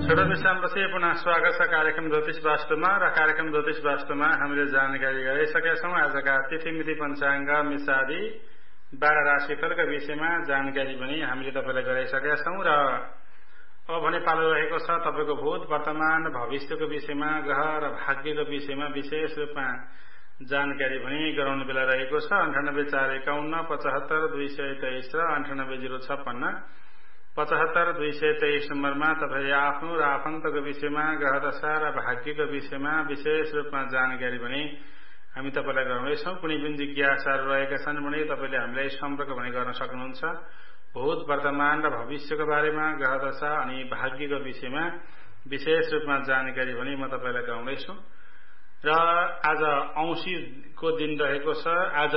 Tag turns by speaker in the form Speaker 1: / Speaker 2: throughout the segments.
Speaker 1: छोटो विश्रामपछि पुनः स्वागत छ कार्यक्रम ज्योतिष वास्तुमा र कार्यक्रम ज्योतिष वास्तुमा हामीले जानकारी गरिसकेका छौं। आजका तिथिमिति पञ्चाङ्ग मिसादी 12 राशिफलका विषयमा जानकारी पनि हामीले तपाईलाई गराइसकेका छौं र अब भने पालो रहेको छ तपाईको भूत वर्तमान भविष्यको विषयमा ग्रह र भाग्यको विषयमा विशेष रूपमा जानकारी पनि गराउने बेला रहेको छ। 9841 75 223 र 980656 75 223 नम्बरमा तपाईले आफ्नो र आफन्तको विषयमा ग्रह दशा र भाग्यको विषयमा विशेष रूपमा जानकारी पनि हामी तपाईलाई गराउँदैछौं। कुनै पनि जिज्ञासाहरू रहेका छन् भने तपाईले हामीलाई सम्पर्क पनि गर्न सक्नुहुन्छ। भूत वर्तमान र भविष्यको बारेमा ग्रह दशा अनि भाग्यको विषयमा विशेष रूपमा जानकारी पनि म तपाईलाई गराउँदैछु। र आज औँसीको दिन रहेको छ। आज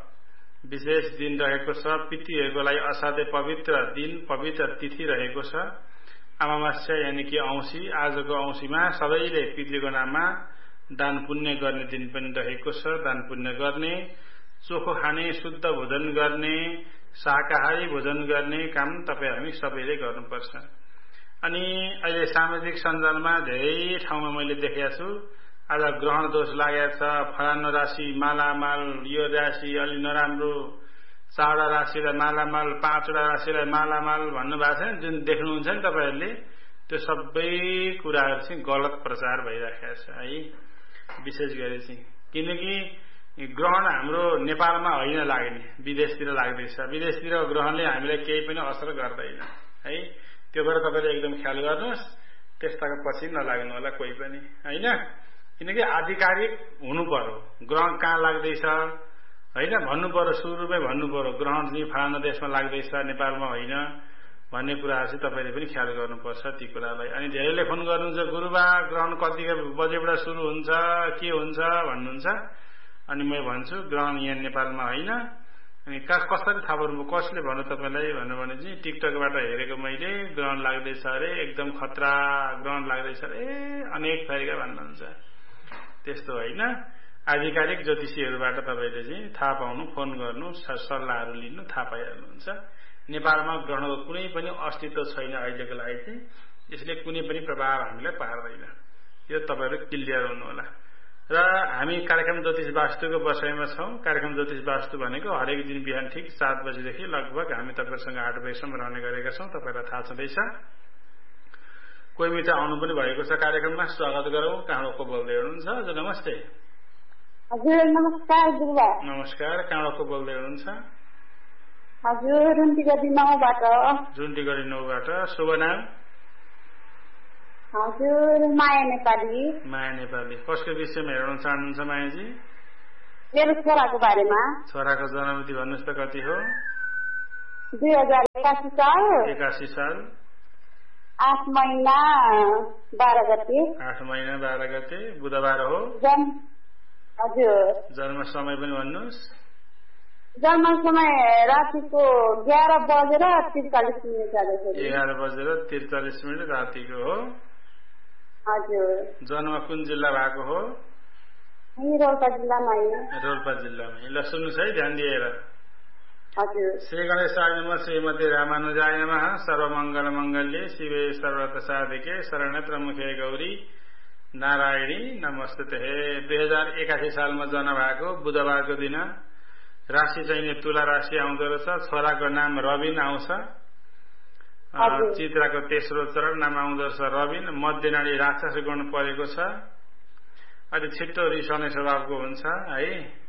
Speaker 1: विशेष दिन रहेको छ। पितृहरूको लागि असाध्यै पवित्र दिन, पवित्र तिथि रहेको छ। अमावास्या यानि कि औँसी। आजको औँसीमा सबैले पितृको नाममा दान पुण्य गर्ने दिन पनि रहेको छ। दान पुण्य गर्ने, चोखो खाने, शुद्ध भोजन गर्ने, शाकाहारी भोजन गर्ने काम तपाईँ हामी सबैले गर्नुपर्छ। अनि अहिले सामाजिक सञ्जालमा धेरै ठाउँमा मैले देखेको छु आज ग्रहण दोष लागेको छ, फलानो राशि मालामाल, यो राशि अलि नराम्रो, 4वटा राशिलाई मालामाल, 5वटा राशिलाई मालामाल भन्नुभएको छ। जुन देख्नुहुन्छ नि तपाईहरूले त्यो सबै कुराहरू चाहिँ गलत प्रचार भइराखेको छ है। विशेष गरी चाहिँ किनकि ग्रहण हाम्रो नेपालमा होइन लाग्ने, विदेशतिर लाग्दैछ। विदेशतिर ग्रहणले हामीलाई केही पनि असर गर्दैन है। त्यो भएर तपाईले एकदम ख्याल गर्नुहोस्, त्यस्ताको पछि नलाग्नु होला कोही पनि हैन। किनकि आधिकारिक हुनु पर्यो। ग्रहण कहाँ लाग्दैछ हैन भन्नु पर्यो, सुरुमै भन्नु पर्यो ग्रहण चाहिँ फलाना देशमा लाग्दैछ, नेपालमा होइन भन्ने कुराहरू चाहिँ तपाईले पनि ख्याल गर्नुपर्छ ती कुरालाई। अनि धेरैले फोन गर्नुहुन्छ गुरुबा ग्रहण कति बजेबाट सुरु हुन्छ, के हुन्छ भन्नुहुन्छ। अनि म भन्छु ग्रहण यहाँ नेपालमा होइन। अनि कसरी थाहा पाउनु, कसले भन्नु तपाईलाई भन्नु भने चाहिँ टिकटकबाट हेरेको मैले ग्रहण लाग्दैछ अरे, एकदम खतरा ग्रहण लाग्दैछ अरे, अनेक थरीका भन्नुहुन्छ। त्यस्तो होइन। आधिकारिक ज्योतिषीहरूबाट तपाईले चाहिँ थाहा पाउनु, फोन गर्नु, सल्लाहहरू लिनु, थाहा पाइहाल्नुहुन्छ। नेपालमा ग्रहणको कुनै पनि अस्तित्व छैन अहिलेको लागि चाहिँ, यसले कुनै पनि प्रभाव हामीलाई पार्दैन। यो तपाईहरु क्लियर हुनु होला। र हामी कार्यक्रम ज्योतिष वास्तुको बसाइमा छौं। कार्यक्रम ज्योतिष वास्तु भनेको हरेक दिन बिहान ठीक 7 बजेदेखि लगभग हामी तपाईहरुसँग 8 बजेसम्म रहने गरेका छौं। तपाईलाई थाहा छँदैछ। कोही मित्र आउनु पनि भएको छ कार्यक्रममा, स्वागत गरौँ। कहाँको बोल्दै हुनुहुन्छ? हजुर नमस्ते।
Speaker 2: हजुर नमस्कार गुरुबा।
Speaker 1: नमस्कार। कहाँको बोल्दै हुनुहुन्छ?
Speaker 2: हजुर रुन्टीगढी 9बाट।
Speaker 1: रुन्टीगढी 9बाट। शुभ नाम?
Speaker 2: हजुर माया नेपाली।
Speaker 1: माया नेपाली। कसको विषयमा हेर्न चाहनुहुन्छ मायाजी?
Speaker 2: मेरो छोराको बारेमा।
Speaker 1: छोराको जन्ममिति भन्नुहोस् त कति हो?
Speaker 2: 2081 साल।
Speaker 1: 81 साल।
Speaker 2: 8 महिना 12 गते।
Speaker 1: 8 महिना 12 गते बुधबार हो।
Speaker 2: हजुर।
Speaker 1: जन्म समय पनि भन्नुहोस्।
Speaker 2: जन्म समय रातिको 11 बजेर 43 मिनेट जाँदैछ।
Speaker 1: 11 बजेर 43 मिनेट रातिको हो।
Speaker 2: हजुर।
Speaker 1: जन्म कुन जिल्ला भएको हो?
Speaker 2: रोल्पा जिल्लामा।
Speaker 1: रोल्पा जिल्लामा। ल सुन्नुहोस् है ध्यान दिएर।
Speaker 2: हजुर।
Speaker 1: श्री गणेशाय नमः, श्रीमती रामानुजाय नमः, सर्वमङ्गल मङ्गल्ये शिवे सर्वत्र साधिके शरणत्र मुखे गौरी नारायणी नमस्ते। 2081 सालमा जन्म भएको बुधबारको दिन। राशि चाहिँ तुला राशि आउँदो रहेछ। छोराको नाम रबिन आउँछ। चित्राको तेस्रो चरण नाम आउँदो रहेछ रबिन। मध्यनाडी राक्षस गुण परेको छ। अलि छिट्टो रिसाउने स्वभावको हुन्छ है।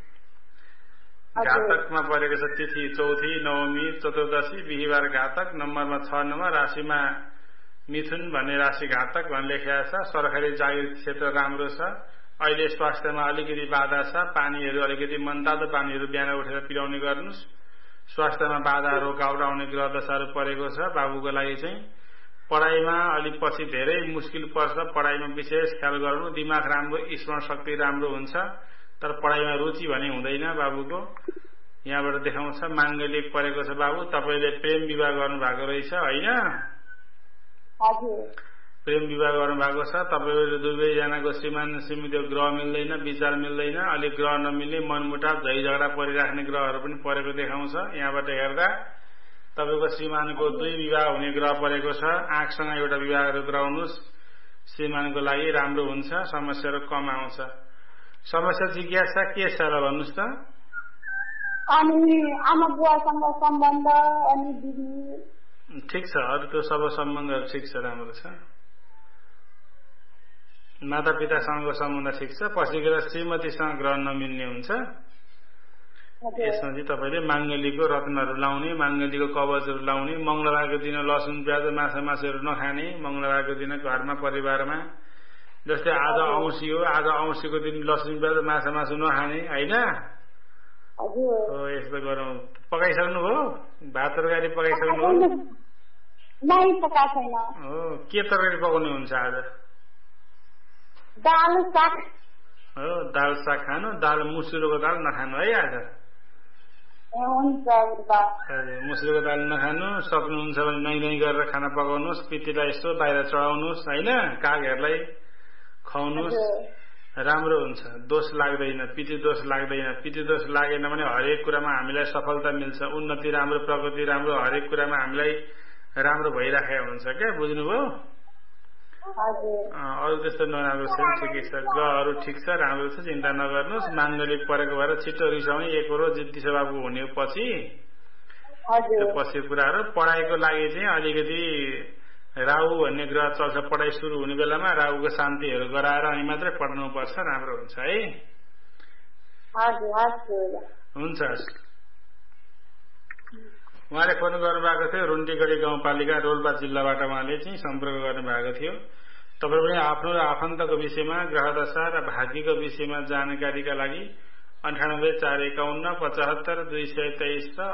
Speaker 1: घातकमा परेको छ। तिथि चौथी, नवमी, चतुर्दशी, बिहिबार घातक। नम्बरमा 6 नम्बर। राशिमा मिथुन भन्ने राशि घातक भन्ने लेखेको छ। सरकारी जागिर क्षेत्र राम्रो छ। अहिले स्वास्थ्यमा अलिकति बाधा छ। पानीहरू अलिकति मनतातो पानीहरू बिहान उठेर पिलाउने गर्नुहोस्। स्वास्थ्यमा बाधा रोकावट आउने ग्रह दशाहरू परेको छ। बाबुको लागि चाहिँ पढाइमा अलिक पछि धेरै मुस्किल पर्छ। पढाइमा विशेष ख्याल गर्नु। दिमाग राम्रो, स्मरण शक्ति राम्रो हुन्छ, तर पढाइमा रुचि भने हुँदैन बाबुको। यहाँबाट देखाउँछ माङ्गलिक परेको छ। बाबु तपाईले प्रेम विवाह गर्नु भएको रहेछ होइन?
Speaker 2: हजुर।
Speaker 1: प्रेम विवाह गर्नु भएको छ। तपाईहरु दुवैजनाको श्रीमान श्रीमतीको ग्रह मिल्दैन, विचार मिल्दैन, अलिक ग्रह नमिल्ने, मनमुटाव, झै झगडा परिराख्ने ग्रहहरू पनि परेको देखाउँछ। यहाँबाट हेर्दा तपाईको श्रीमानको 2 विवाह हुने ग्रह परेको छ। आँखसँग एउटा विवाहहरू गराउनुहोस्। श्रीमानको लागि राम्रो हुन्छ, समस्याहरू कम आउँछ। समस्या जिज्ञासा के छ र भन्नुहोस् त?
Speaker 2: अनि आमा बुवासँग सम्बन्ध अनि दिदी।
Speaker 1: ठिक छ, अरू त सब सम्बन्धहरू ठिक छ, राम्रो छ। माता पितासँगको सम्बन्ध ठिक छ। पछि गएर श्रीमतीसँग ग्रह नमिल्ने हुन्छ। यसमा चाहिँ तपाईँले माङ्गलीको रत्नहरू लाउने, माङ्गलीको कवचहरू लाउने, मङ्गलबारको दिन लसुन प्याज माछामासुहरू नखाने, मङ्गलबारको दिन घरमा परिवारमा। जस्तै आज औँसी हो, आज औँसीको दिन लसुन प्याज माछामासु नखाने, होइन? हो, यस्तो गरौँ। पकाइसक्नु भयो? भात तरकारी पकाइसक्नु भयो? हो, के तरकारी पकाउनु हुन्छ आज?
Speaker 2: दाल साग।
Speaker 1: हो, दाल साग खानु, दाल मुसुरोको दाल नखानु है आज। मुसुरोको दाल नखानु, सक्नुहुन्छ भने नै गरेर खाना पकाउनुहोस्, पितृलाई यसो बाहिर चढाउनुहोस्, होइन? कागहरूलाई खुवाउनुहोस्, राम्रो हुन्छ। दोष लाग्दैन, पितृदोष लाग्दैन। पितृदोष लागेन भने हरेक कुरामा हामीलाई सफलता मिल्छ, उन्नति राम्रो, प्रगति राम्रो, हरेक कुरामा हामीलाई राम्रो भइराखेको हुन्छ। क्या बुझ्नुभयो? अरू त्यस्तो नराम्रो छैन, ठिकै छ। ग्रहहरू ठिक छ, राम्रो छ, चिन्ता नगर्नुहोस्। माङ्गलिक परेको भएर छिटो रिसाउने, एकरो जिद्दी स्वभावको हुने पछि कुराहरू। पढाइको लागि चाहिँ अलिकति राहु भन्ने ग्रह चल्छ, पढाइ सुरु हुने बेलामा राहुको शान्तिहरू गराएर अनि मात्रै पढ्नु पर्छ, राम्रो हुन्छ है। हुन्छ। उहाँले फोन गर्नुभएको थियो, रुन्टीगढी गाउँपालिका रोल्पा जिल्लाबाट उहाँले चाहिँ सम्पर्क गर्नुभएको थियो। तपाईँ पनि आफ्नो र आफन्तको विषयमा, ग्रहदशा र भाग्यको विषयमा जानकारीका लागि 9845575223 र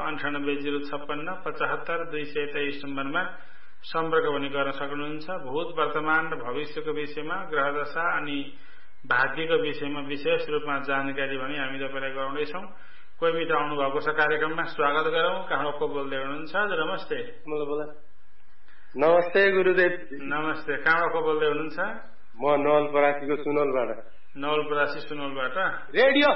Speaker 1: 9805575223 नम्बरमा सम्पर्क पनि गर्न सक्नुहुन्छ। भूत, वर्तमान र भविष्यको विषयमा, ग्रहदशा अनि भाग्यको विषयमा विशेष रूपमा जानकारी भने हामी तपाईँलाई गराउँदैछौँ। कोही मित्र आउनु भएको छ कार्यक्रममा, स्वागत गरौँ। कहाँ को बोल्दै हुनुहुन्छ? हजुर नमस्ते।
Speaker 3: नमस्ते गुरुदेव।
Speaker 1: नमस्ते। कहाँ को बोल्दै हुनुहुन्छ?
Speaker 3: म नवलपरासीको सुनोलबाट।
Speaker 1: नवलपरासी सुनोलबाट।
Speaker 3: रेडियो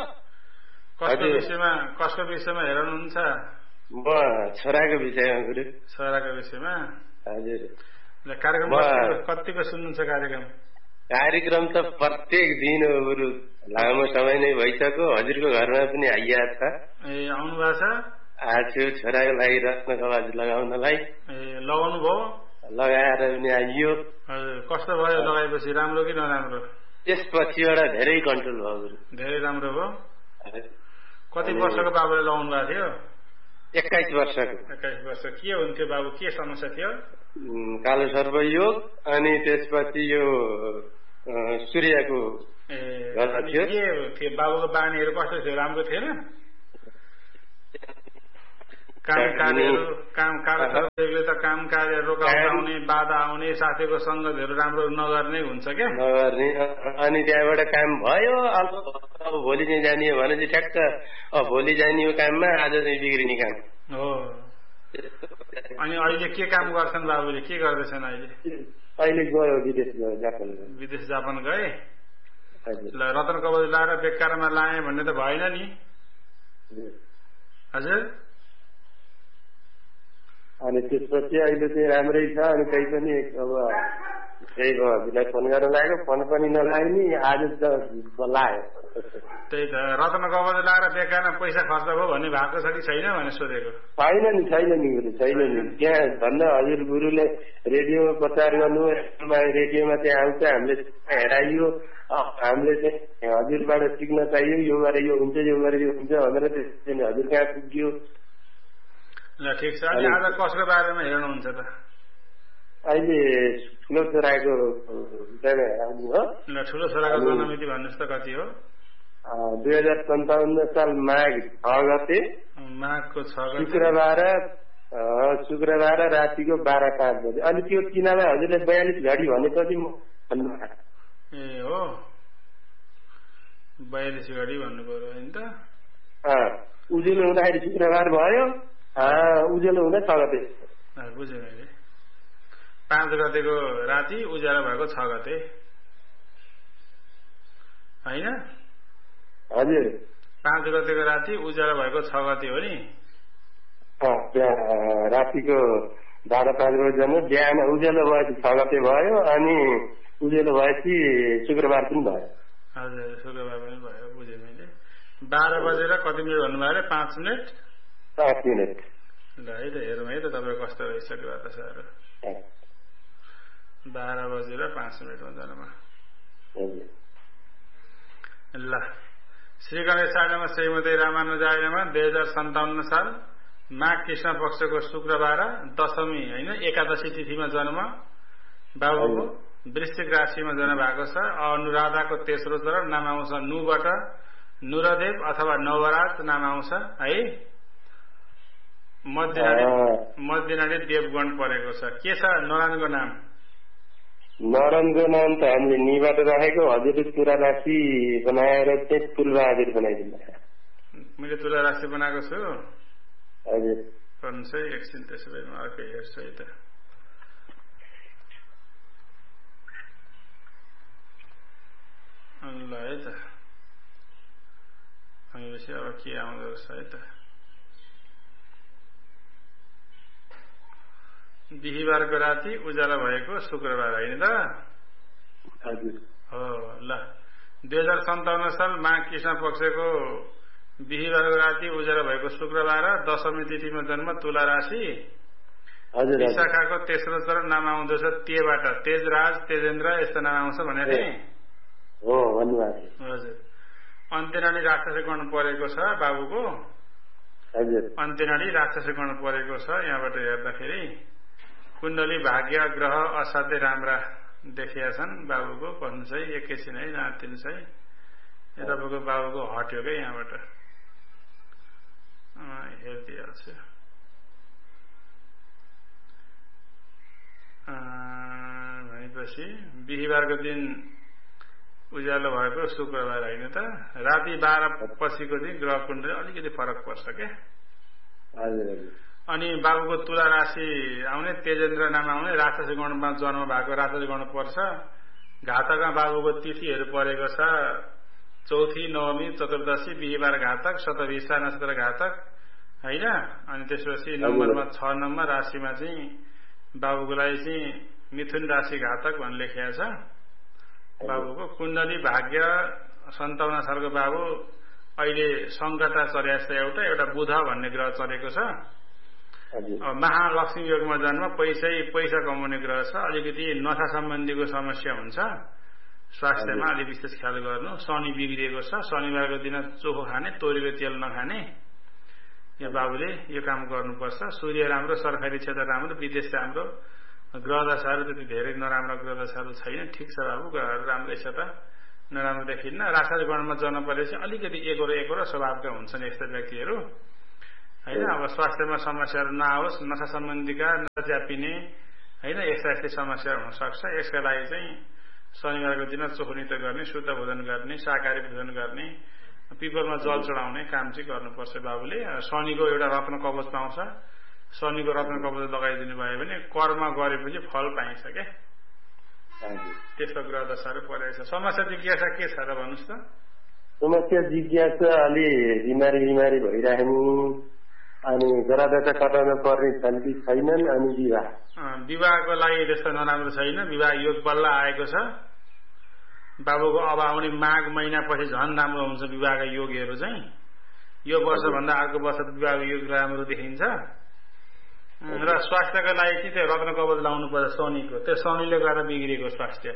Speaker 1: कसको विषयमा हेर्नुहुन्छ?
Speaker 3: म छोराको विषयमा गुरु।
Speaker 1: छोराको विषयमा?
Speaker 3: हजुर।
Speaker 1: कार्यक्रम कतिको सुन्नुहुन्छ कार्यक्रम?
Speaker 3: कार्यक्रम त प्रत्येक दिन हो गुरु, लामो समय नै भइसक्यो। हजुरको घरमा पनि आइएको छ।
Speaker 1: ए, आउनु भएको छ?
Speaker 3: आछु छोराको लागि रत्न कवच लगाउनलाई।
Speaker 1: ए, लगाउनु भयो?
Speaker 3: लगाएर पनि आइयो।
Speaker 1: हजुर, कस्तो भयो लगाएपछि? राम्रो कि नराम्रो?
Speaker 3: त्यसपछिबाट धेरै कन्ट्रोल भयो गुरु। धेरै
Speaker 1: राम्रो भयो। कति वर्षको बाबुले लगाउनु भएको थियो?
Speaker 3: 21 वर्षको।
Speaker 1: 21 वर्ष। के हुन्थ्यो बाबु? के समस्या थियो?
Speaker 3: कालो सर्पयोग अनि त्यसपछि यो सूर्यको
Speaker 1: के थियो? बाबुको बानीहरू कस्तो थियो? राम्रो थिएन? कालो त काम कार्य रोकाउने, बाधा आउने, साथीको सङ्गतहरू राम्रो नगर्ने हुन्छ क्या?
Speaker 3: नगर्ने। अनि त्यहाँबाट काम भयो। अब भोलि चाहिँ जाने हो भने चाहिँ ठ्याक्क भोलि जाने हो काममा, आज चाहिँ बिग्रिने काम
Speaker 1: हो। अनि अहिले के काम गर्छन् बाबुले? के गर्दैछन् अहिले?
Speaker 3: अहिले गयो विदेश गयो, जापान।
Speaker 1: विदेश जापान गए? ल, रत्न कवच लाएर बेकारमा लाएँ भन्ने त भएन नि? हजुर।
Speaker 3: अनि त्यसपछि अहिले चाहिँ राम्रै छ। अनि त्यही पनि अब त्यही भयो, हजुरलाई फोन गर्न लाग्यो, फोन पनि नलाग्ने, आज त लाग्यो।
Speaker 1: त्यही त, रत्न कवच लाएर बेकारमा पैसा खर्च भयो भन्ने भएको छ कि छैन भने सोधेको।
Speaker 3: छैन नि गुरु, छैन नि। त्यहाँ भन्दा हजुर गुरुले रेडियोमा प्रचार गर्नु, रेडियोमा त्यहाँ आउँछ, हामीले हेराइयो, हामीले चाहिँ हजुरबाट सिक्न चाहियो, यो गरे यो हुन्छ, यो गरे यो हुन्छ भनेर त्यसले हजुर कहाँ पुग्यो।
Speaker 1: ल, ठिक छ। अनि आज कसको बारेमा हेर्नुहुन्छ त?
Speaker 3: अहिले ठुलो छोराको हेराउनु हो।
Speaker 1: ल, ठुलो छोराको जन्ममिति भन्नुहोस् त कति हो?
Speaker 3: 2057 साल माघ 6 गते।
Speaker 1: माघको 6 गते
Speaker 3: शुक्रबार रातिको 12:05 बजे। अनि त्यो किनालाई हजुरले 42 घडी भनेपछि म भन्नु।
Speaker 1: ए हो, 42 घडी भन्नु पर्यो होइन त?
Speaker 3: उज्यालो हुँदाखेरि शुक्रबार भयो, उज्यालो हुँदा 6 गते।
Speaker 1: बुझेँ मैले। 5 गतेको राति उज्यालो भएको 6 गते होइन?
Speaker 3: हजुर।
Speaker 1: 5 गतेको राति उज्यालो भएको 6 गते हो नि?
Speaker 3: रातिको 12-5 बजे जानु, बिहान उज्यालो भएपछि 6 गते भयो, अनि उज्यालो भएपछि शुक्रबार पनि भयो।
Speaker 1: हजुर शुक्रबार पनि भयो, बुझेँ मैले। 12 बजेर कति मिनट भन्नुभयो अरे? 5 मिनट
Speaker 3: 5 मिनट।
Speaker 1: ल है त, हेरौँ है त तपाईँ कस्तो रहिसक्यो बातासाहरू। 12 बजेर 5 मिनट हुँदामा। ल श्री गणेशायनमा श्रीमती रामानुजाय नमः। 2057 साल माघ कृष्ण पक्षको शुक्रबार दशमी होइन एकादशी तिथिमा जन्म बाबुको। वृश्चिक राशिमा जन्म भएको छ। अनुराधाको तेस्रो चरण नाम आउँछ नुबाट नुरदेव अथवा नवराज नाम आउँछ है। मध्यनाडी देवगण परेको छ। के छ नरायणको नाम?
Speaker 3: नरायणको नाम त हामीले निबाट राखेको। हजुरले तुला राशि बनाएर चाहिँ तुलबहादुर बनाइदिनु।
Speaker 1: मैले तुला राशि बनाएको छु।
Speaker 3: हजुर
Speaker 1: भन्नुहोस् है एकछिन, त्यसो भए म अर्कै हेर्छु है त। ल है त, भनेपछि अब के आउँदो रहेछ है त। बिहिबारको राति उज्यालो भएको शुक्रबार होइन त?
Speaker 3: हजुर
Speaker 1: हो। ल 2057 साल माघ कृष्ण पक्षको बिहिबारको राति उज्यालो भएको शुक्रबार दशमी तिथिमा जन्म, तुला राशि। विशाखाको तेस्रो चरण नाम आउँदछ तेबाट तेजराज तेजेन्द्र यस्तो नाम आउँछ भनेर
Speaker 3: हो भन्नुभएको।
Speaker 1: हजुर। अन्त्यनाडी राक्षस गण परेको छ बाबुको।
Speaker 3: हजुर
Speaker 1: अन्त्यनाडी राक्षस गण परेको छ। यहाँबाट हेर्दाखेरि कुण्डली भाग्य ग्रह असाध्यै राम्रा देखिया छन् बाबुको। भन्नु चाहिँ एकैछिन है, नातिनु चाहिँ तपाईँको बाबुको हट्यो क्या यहाँबाट हेरिदिइहाल्छु। भनेपछि बिहिबारको दिन उज्यालो भएको शुक्रबार होइन त? राति 12 पछिको दिन ग्रह कुण्डली अलिकति फरक पर्छ क्या। अनि बाबुको तुला राशि आउने, तेजेन्द्र नाम आउने, राक्षस गणमा जन्म भएको राक्षस गण पर्छ। घातकमा बाबुको तिथिहरू परेको छ चौथी, नवमी, चतुर्दशी, बिहिबार घातक, शतभिषा नक्षत्र घातक होइन। अनि त्यसपछि नम्बरमा 6 नम्बर राशिमा चाहिँ बाबुको लागि चाहिँ मिथुन राशि घातक भन्ने लेखिएको छ। बाबुको कुण्डली भाग्य 57 सालको बाबु अहिले सङ्कटा चर्यास्त एउटा बुध भन्ने ग्रह चलेको छ। महालक्ष्मी योगमा जन्म, पैसा कमाउने ग्रह छ। अलिकति नशा सम्बन्धीको समस्या हुन्छ, स्वास्थ्यमा अलिक विशेष ख्याल गर्नु। शनि बिग्रिएको छ। शनिबारको दिन चोखो खाने, तोरीको तेल नखाने। यो बाबुले यो काम गर्नुपर्छ। सूर्य राम्रो, सरकारी क्षेत्र राम्रो, विदेश राम्रो। ग्रहदशाहरू त्यति धेरै नराम्रो ग्रहदशाहरू छैन, ठिक छ बाबु, ग्रहहरू राम्रै छ त, नराम्रो देखिन्न। राक्षस गणमा जन्म परेपछि अलिकति एकोरो स्वभावका हुन्छन् यस्ता व्यक्तिहरू होइन। अब स्वास्थ्यमा समस्याहरू नआओस्, नशा सम्बन्धीका नच्यापिने होइन यस्ता समस्याहरू हुन सक्छ। यसका लागि चाहिँ शनिबारको दिन चोखो नित्य गर्ने, शुद्ध भोजन गर्ने, शाकाहारी भोजन गर्ने, पिपलमा जल चढाउने काम चाहिँ गर्नुपर्छ बाबुले। शनिको एउटा रत्न कवच पाउँछ, शनिको रत्न कवच लगाइदिनु भयो भने कर्म गरेपछि फल पाइन्छ क्या। त्यस्तो ग्रह दशाहरू परेको छ। समस्या जिज्ञासा के छ र भन्नुहोस् त?
Speaker 3: समस्या जिज्ञासा अलि बिमारी भइराख्नु, अनि ग्रह दशा कटाउन पर्ने छन् कि छैनन्। अनि
Speaker 1: विवाहको लागि त्यस्तो नराम्रो छैन। विवाह योग बल्ल आएको छ बाबुको। अब आउने माघ महिनापछि झन् राम्रो हुन्छ विवाहका योगहरू चाहिँ। यो वर्षभन्दा अर्को वर्ष विवाहको योग राम्रो देखिन्छ। र स्वास्थ्यका लागि चाहिँ त्यो रत्न कवच लाउनु पर्छ शनिको। त्यो शनिले गर्दा बिग्रिएको स्वास्थ्य,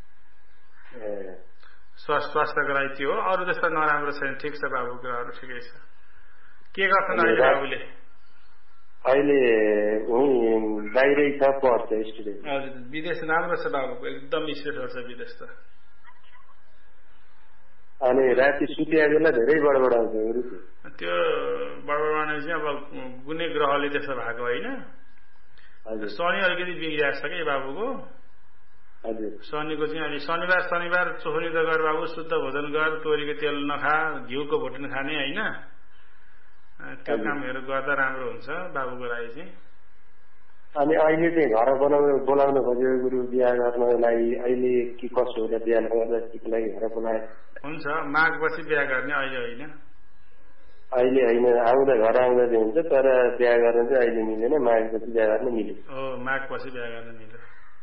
Speaker 1: स्वास्थ्यको लागि त्यो हो। अरू त्यस्तो नराम्रो छैन, ठिक छ बाबु, ग्रहहरू ठिकै छ। के गर्छन् अहिले बाबुले?
Speaker 3: अहिले बाहिरै छ, पढ्छ स्टुडेन्ट।
Speaker 1: हजुर, विदेश राम्रो छ बाबुको, एकदम स्पेसल छ विदेश त।
Speaker 3: अनि राति सुत्या बेला धेरै बडबडाउँछ।
Speaker 1: त्यो बडबडाउने चाहिँ अब कुनै ग्रहले त्यसो भएको होइन। शनि अलिकति बिग्रिएको छ कि बाबुको। शनिको चाहिँ अलि शनिबार चोखो त गर बाबु, शुद्ध भोजन गर, तोरीको तेल नखा, घिउको भोटन खाने होइन। त्यो कामहरू गर्दा राम्रो हुन्छ बाबुको लागि चाहिँ।
Speaker 3: अनि अहिले चाहिँ घर बोलाउन खोजेको गुरु बिहा गर्नको लागि अहिले के कसो होला? बिहा गर्दा के लागि घर बोलाए?
Speaker 1: हुन्छ, माघपछि बिहा गर्ने, अहिले होइन।
Speaker 3: अहिले होइन, आउँदा घर आउँदा चाहिँ हुन्छ, तर बिहा गर्न चाहिँ अहिले मिलेन, माघपछि बिहा गर्न मिल्यो।
Speaker 1: माघपछि बिहा गर्न मिल्यो।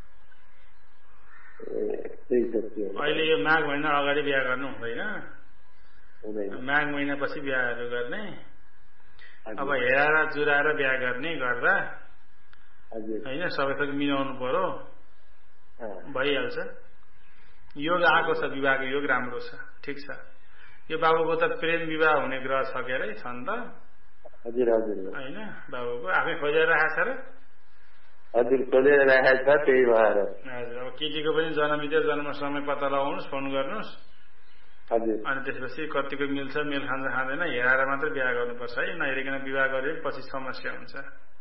Speaker 3: त्यही त त्यो
Speaker 1: अहिले यो माघ महिना अगाडि बिहा गर्नु हुँदैन, माघ महिनापछि बिहाहरू गर्ने। अब हेराएर जुराएर बिहा गर्ने गर्दा होइन, सबै थोक मिलाउनु पर्यो, भइहाल्छ। योग आएको छ, विवाहको योग राम्रो छ, ठिक छ। यो बाबुको त प्रेम विवाह हुने ग्रह छ के अरे, छन् त?
Speaker 3: हजुर हजुर
Speaker 1: होइन, बाबुको आफै खोजेर राखेको छ र?
Speaker 3: हजुर, खोजेर राखेको छ, त्यही भएर।
Speaker 1: हजुर, अब केटीको पनि जन्ममिति जन्म समय पत्ता लगाउनुहोस्, फोन गर्नुहोस्।
Speaker 3: हजुर,
Speaker 1: अनि त्यसपछि कतिको मिल्छ, मेल खान्छ खाँदैन हेरेर मात्रै बिहा गर्नुपर्छ है, नहेरिकन विवाह गरे पछि समस्या हुन्छ।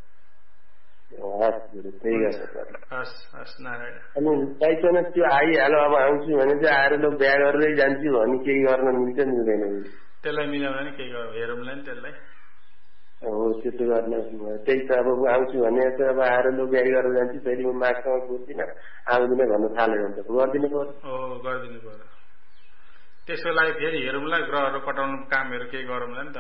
Speaker 1: हस् हस् नारायण।
Speaker 3: अनि बाइचान्स त्यो आइहाल्यो, अब आउँछु भने चाहिँ आएर ल बिहा गरेरै जान्छु भने केही गर्न मिल्छ मिल्दैन?
Speaker 1: त्यसलाई मिलाउन नि केही हेरौँला नि त्यसलाई।
Speaker 3: हो, त्यस्तो गर्न त्यही त। अब आउँछु भने चाहिँ अब आएर ल बिहा गरेर जान्छु, फेरि म माघसँग बुझ्दिनँ, आउँदिनँ भन्न थाल्यो भने त गरिदिनु पर्यो।
Speaker 1: गरिदिनु पर्यो। त्यसको लागि फेरि हेरौँला, ग्रहहरू पठाउनु कामहरू केही गरौँला नि त।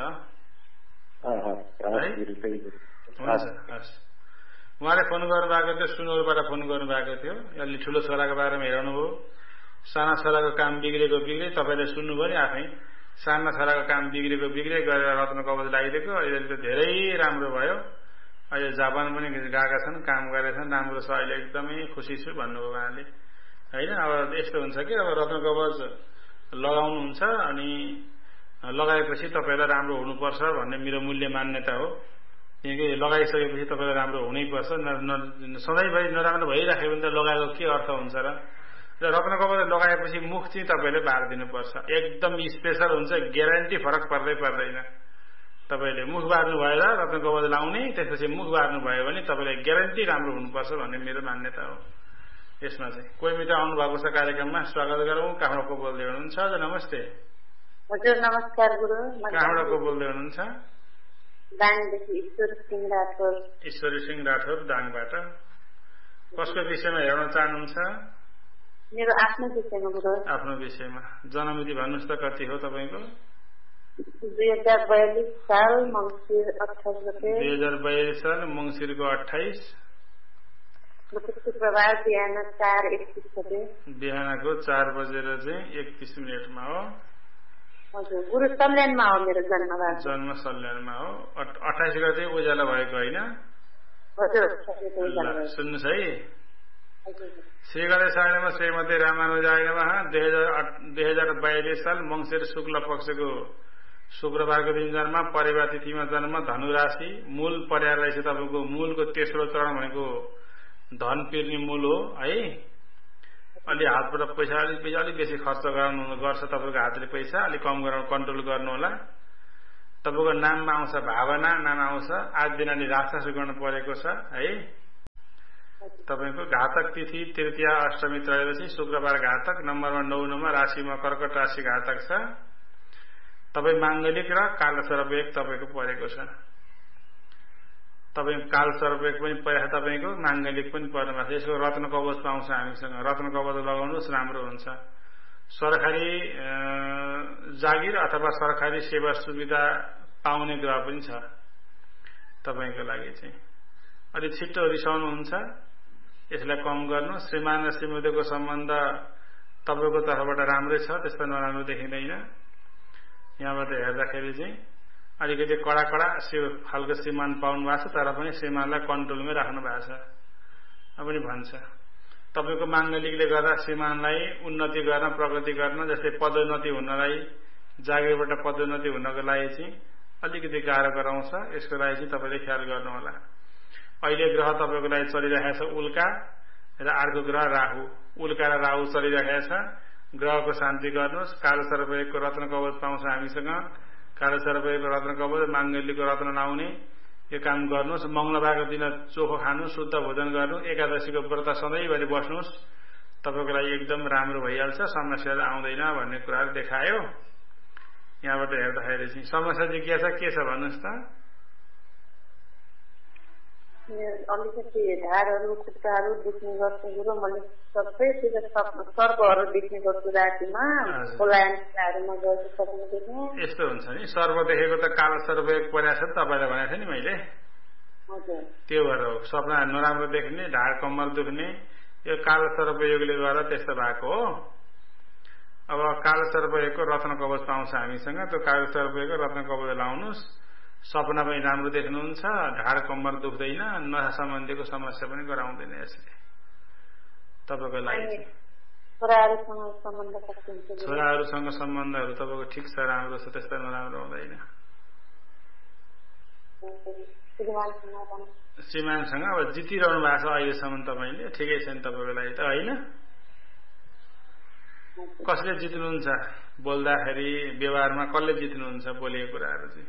Speaker 1: हुन्छ, हस्। उहाँले फोन गर्नुभएको थियो, सुनौरबाट फोन गर्नुभएको थियो, अलि ठुलो छोराको बारेमा हेराउनु भयो। साना छोराको काम बिग्रेको बिग्रे, तपाईँले सुन्नुभयो नि आफै। साना छोराको काम बिग्रेको बिग्रे गरेर रत्न कवच लगाइदिएको, अहिले त धेरै राम्रो भयो। अहिले जापान पनि गएका छन्, काम गरेछन्, राम्रो छ, अहिले एकदमै खुसी छु भन्नुभयो उहाँले होइन। अब यस्तो हुन्छ कि अब रत्न कवच लगाउनुहुन्छ, अनि लगाएपछि तपाईँलाई राम्रो हुनुपर्छ भन्ने मेरो मूल्य मान्यता हो। किनकि लगाइसकेपछि तपाईँलाई राम्रो हुनैपर्छ, सधैँभरि नराम्रो भइराख्यो भने त लगाएको के अर्थ हुन्छ र? रत्न कवच लगाएपछि मुख चाहिँ तपाईँले बारिदिनुपर्छ, एकदम स्पेसल हुन्छ, ग्यारेन्टी फरक पर्दैन। तपाईँले मुख बार्नु भएर रत्न कवच लाउने, त्यसपछि मुख बार्नु भयो भने तपाईँलाई ग्यारेन्टी राम्रो हुनुपर्छ भन्ने मेरो मान्यता हो। यसमा चाहिँ कोही मित्र आउनु भएको छ कार्यक्रममा, स्वागत गरौँ। कहाँबाट को बोल्दै हुनुहुन्छ? हजुर नमस्ते।
Speaker 2: हजुर नमस्कार गुरु।
Speaker 1: कहाँबाट को बोल्दै हुनुहुन्छ?
Speaker 2: दाङदेखि ईश्वरी सिंह राठौर।
Speaker 1: ईश्वरी सिंह राठौर, दाङबाट। कसको विषयमा हेर्न चाहनुहुन्छ?
Speaker 2: मेरो आफ्नो विषयमा गुरु। आफ्नो
Speaker 1: विषयमा। जन्ममिति भन्नुहोस् त, कति हो तपाईँको?
Speaker 2: 2042 साल मङ्सिर 28 गते।
Speaker 1: 2042 साल मङ्सिरको 28
Speaker 2: शुक्रबार बिहान 4:31 बजे।
Speaker 1: बिहानको 4 बजेर चाहिँ 31 मिनटमा हो।
Speaker 2: हजुर, गुरु सल्यानमा हो मेरो जन्म।
Speaker 1: जन्म सल्यानमा हो। 28 गते उज्यालो भएको होइन?
Speaker 2: हजुर।
Speaker 1: सुन्नुहोस् है। श्री गणेशाय श्रीमती रामानुजाय नमः। 2042 साल मङ्सिर शुक्ल पक्षको शुक्रबारको दिन जन्म, परिवार तिथिमा जन्म, धनु राशि, मूल पर्याय रहेछ तपाईँको। मूलको तेस्रो चरण भनेको धन पिर्ने मूल हो है। अलि हातबाट पैसा अलिक बेसी खर्च गर्छ तपाईँको हातले पैसा, अलिक कम गरेर कन्ट्रोल गर्नु होला। तपाईँको नाममा आउँछ भावना, नाम आउँछ। आज दिन अलि राक्षस गर्नु परेको छ है। तपाईँको घातक तिथि तृतीया, अष्टमी, त्रयोदशी, शुक्रबार घातक, नम्बरमा 9 नम्बर, राशिमा कर्कट राशि घातक छ। तपाईँ माङ्गलिक र काल सर्पयोग तपाईँको परेको छ। तपाईँ काल सर्पयोग पनि परेको, तपाईँको माङ्गलिक पनि पर्नु भएको छ। यसको रत्न कवच पाउँछ हामीसँग, रत्न कवच लगाउनुहोस्, राम्रो हुन्छ। सरकारी जागिर अथवा सरकारी सेवा सुविधा पाउने ग्रह पनि छ तपाईँको लागि चाहिँ। अलि छिट्टो रिसाउनुहुन्छ, यसलाई कम गर्नु। श्रीमान र श्रीमतीको सम्बन्ध तपाईँको तर्फबाट राम्रै छ, त्यस्तो नराम्रो देखिँदैन। यहाँबाट हेर्दाखेरि चाहिँ अलिकति कडा खालको श्रीमान पाउनु भएको छ, तर पनि श्रीमानलाई कन्ट्रोलमै राख्नु भएको छ पनि भन्छ। तपाईँको माङ्गलिकले गर्दा श्रीमानलाई उन्नति गर्न, प्रगति गर्न, जस्तै पदोन्नति हुनलाई, जागिरबाट पदोन्नति हुनको लागि चाहिँ अलिकति गाह्रो गराउँछ। यसको लागि चाहिँ तपाईँले ख्याल गर्नुहोला। अहिले ग्रह तपाईँको लागि चलिरहेको छ उल्का, र अर्को ग्रह राहु। उल्का र राहु चलिरहेको छ। ग्रहको शान्ति गर्नुहोस्। काल सर्पयोगको रत्न कवच पाउँछ हामीसँग। काल सर्पयोगको रत्न कवच, माङ्गल्यको रत्न लाउने यो काम गर्नुहोस्। मङ्गलबारको दिन चोखो खानु, शुद्ध भोजन गर्नु, एकादशीको व्रत सधैँभरि बस्नुहोस्। तपाईँको लागि एकदम राम्रो भइहाल्छ, समस्याहरू आउँदैन भन्ने कुराहरू देखायो। यहाँबाट हेर्दाखेरि चाहिँ समस्या चाहिँ के छ भन्नुहोस् त?
Speaker 2: अलिकति ढाडहरू खुट्टाहरू दुख्ने गर्छ गुरु मैले सबै सर्पहरू देख्ने गर्छु रातिमा खोलाहरूमा गएर सक्ने देख्ने
Speaker 1: यस्तो हुन्छ नि सर्प देखेको त कालो सर्प परेको छ तपाईँलाई भनेको थिएँ नि मैले त्यो भएर हो सपना नराम्रो देख्ने ढाड कम्मर दुख्ने यो कालो सर्पयोगले गर्दा त्यस्तो भएको हो अब कालो सर्पयोगको रत्न कवच पाउँछ हामीसँग त्यो कालो सर्पयोगको रत्न कवच लाउनुहोस् सपना पनि राम्रो देख्नुहुन्छ ढाड कम्मर दुख्दैन नशा सम्बन्धीको समस्या पनि गराउँदैन यसले तपाईँको लागि छोराहरूसँग सम्बन्धहरू तपाईँको ठिक छ राम्रो छ त्यस्तो नराम्रो हुँदैन श्रीमानसँग अब जितिरहनु भएको छ अहिलेसम्म तपाईँले ठिकै छ नि तपाईँको लागि त होइन कसले जित्नुहुन्छ बोल्दाखेरि व्यवहारमा कसले जित्नुहुन्छ बोलेको कुराहरू चाहिँ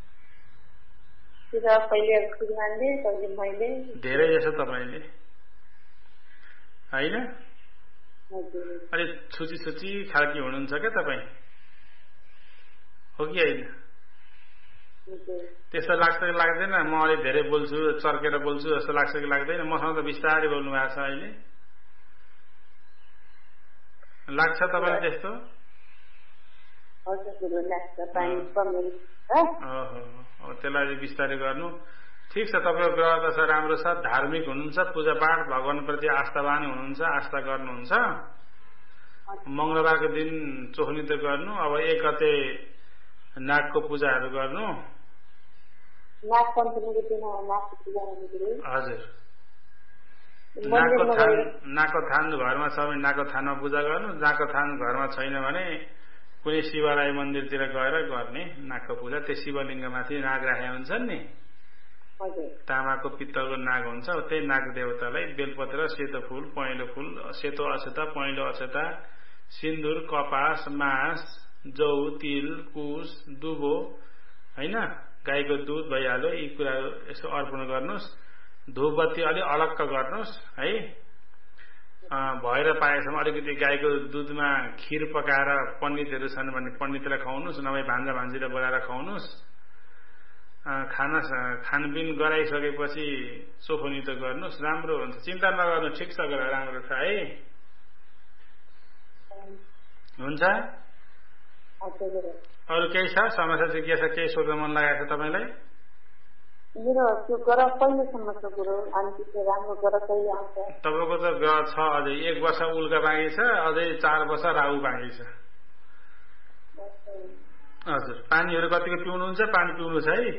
Speaker 1: धेरै जसो तपाईँले होइन अलिक छुची खालकी हुनुहुन्छ क्या तपाईँ हो कि होइन त्यस्तो लाग्छ कि लाग्दैन म अलिक धेरै बोल्छु चर्केर बोल्छु जस्तो लाग्छ कि लाग्दैन मसँग त बिस्तारै बोल्नु भएको छ अहिले लाग्छ तपाईँलाई त्यस्तो त्यसलाई बिस्तारै गर्नु ठिक छ तपाईँको ग्रह दशा राम्रो छ धार्मिक हुनुहुन्छ पूजापाठ भगवानप्रति आस्थावान हुनुहुन्छ आस्था गर्नुहुन्छ मंगलबारको दिन चोखनी त गर्नु अब 1 गते नागको पूजाहरू गर्नु हजुर नागको थान घरमा छ भने नागको थानमा पूजा गर्नु नागको थान घरमा छैन भने कुनै शिवालय मन्दिरतिर गएर गर्ने नागको पूजा त्यो शिवलिङ्गमाथि नाग राखेका हुन्छन् नि तामाको पित्तलको नाग हुन्छ त्यही नाग देवतालाई बेलपत्र सेतो फूल पहेँलो फूल सेतो अक्षता पहेँलो अक्षता सिन्दुर कपास मास जौ तिल कुश दुबो हैन गाईको दुध भइहाल्यो यी कुराहरू यसो अर्पण गर्नुहोस् धूपबत्ती अलि अलग्ग गर्नुहोस् है भएर पाएसम्म अलिकति गाईको दुधमा खीर पकाएर पण्डितहरू छन् भने पण्डितलाई खुवाउनुहोस् नभए भान्जा भान्जीलाई बोलाएर खुवाउनुहोस् खानपिन गराइसकेपछि चोखनी त गर्नुहोस् राम्रो हुन्छ चिन्ता नगर्नु ठिक छ राम्रो छ है हुन्छ अरू केही छ समस्या चाहिँ के छ केही सोध्न मन लागेको छ तपाईँलाई तपाईँको त ग्रह छ अझै 1 वर्ष उल्का बाँकी छ अझै 4 वर्ष राहु बाँकी छ हजुर पानीहरू कतिको पिउनुहुन्छ पानी पिउनु छ है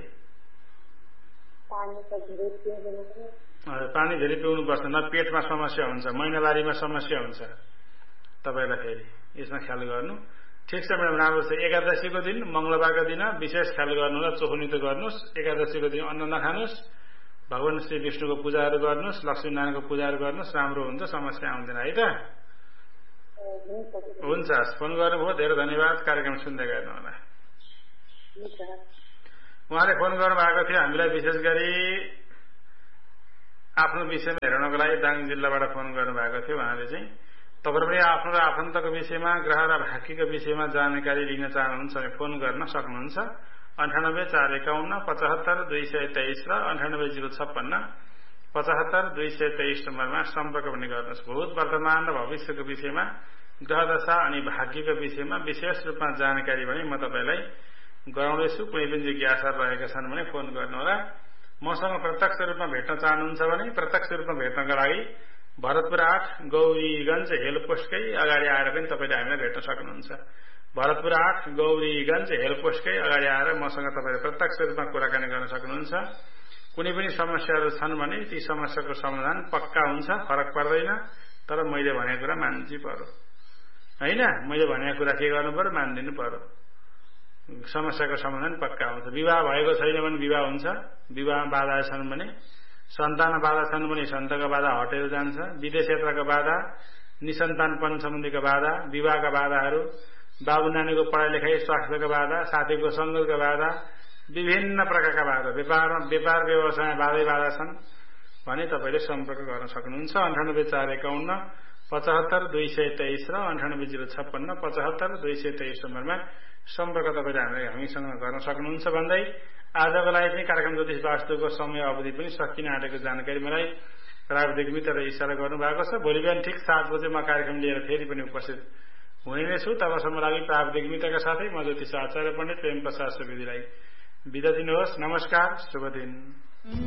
Speaker 1: पानी धेरै पिउनुपर्छ न पेटमा समस्या हुन्छ महिनावारीमा समस्या हुन्छ तपाईँलाई फेरि यसमा ख्याल गर्नु ठिक छ म्याडम राम्रो छ एकादशीको दिन मंगलबारको दिन विशेष ख्याल गर्नु र चोखनी त गर्नुहोस् एकादशीको दिन अन्न नखानुहोस् भगवान श्री विष्णुको पूजाहरू गर्नुहोस् लक्ष्मीनारायणको पूजाहरू गर्नुहोस् राम्रो हुन्छ समस्या आउँदैन है त हुन्छ फोन गर्नुभयो धेरै धन्यवाद कार्यक्रम सुन्दै गर्नु होला उहाँले फोन गर्नु भएको थियो हामीलाई विशेष गरी आफ्नो विषयमा हेर्नको लागि दाङ जिल्लाबाट फोन गर्नु भएको थियो उहाँले चाहिँ तपाईहरु पनि आफ्नो र आफन्तको विषयमा ग्रह र भाग्यको विषयमा जानकारी लिन चाहनुहुन्छ भने फोन गर्न सक्नुहुन्छ 98 451 75 223 र 98 056 75 223 नम्बरमा सम्पर्क पनि गर्नुहोस् भूत वर्तमान र भविष्यको विषयमा ग्रह दशा अनि भाग्यको विषयमा विशेष रूपमा जानकारी पनि म तपाईलाई गराउँदैछु कुनै पनि जिज्ञासा रहेका छन् भने फोन गर्नुहोला मसँग प्रत्यक्ष रूपमा भेट्न चाहनुहुन्छ भने प्रत्यक्ष रूपमा भेट्नका लागि भरतपुर 8 गौरीगञ्ज हेल पोस्टकै अगाडि आएर पनि तपाईले हामीलाई भेट्न सक्नुहुन्छ भरतपुर 8 गौरीगञ्ज हेल पोस्टकै अगाडि आएर मसँग तपाईले प्रत्यक्ष रूपमा कुराकानी गर्न सक्नुहुन्छ कुनै पनि समस्याहरू छन् भने ती समस्याको समाधान पक्का हुन्छ फरक पर्दैन तर मैले भनेको कुरा मान्नै पर्यो हैन मैले भनेको कुरा के गर्नु पर्यो मान्दिनु पर्यो समस्याको समाधान पक्का हुन्छ विवाह भएको छैन भने विवाह हुन्छ विवाहमा बाधा छन् भने सन्तान बाधा छन् भने सन्तानको बाधा हटेर जान्छ विदेश यात्राको बाधा निसन्तानपन सम्बन्धीको बाधा विवाहका बाधाहरू बाबु नानीको पढाइ लेखाइ स्वास्थ्यको बाधा साथीको सङ्गतको बाधा विभिन्न प्रकारका बाधा व्यापार व्यवसायमा बाधा छन् भने तपाईले सम्पर्क गर्न सक्नुहुन्छ 98 451 75 223 र 98 056 75 223 नम्बरमा सम्पर्क तपाईले हामीसँग गर्न सक्नुहुन्छ भन्दै आजको लागि चाहिँ कार्यक्रम ज्योतिष वास्तुको समय अवधि पनि सकिन आँटेको जानकारी मलाई प्राविधिक मित्रले इशारा गर्नुभएको छ। भोलि बिहान ठिक 7 बजे म कार्यक्रम लिएर फेरि पनि उपस्थित हुने नै छु। तबसम्म लागि प्राविधिक मित्रका साथै म ज्योतिष आचार्य पण्डित प्रेम प्रसाद सुवेदीलाई बिदा दिनुहोस्। नमस्कार, शुभ दिन।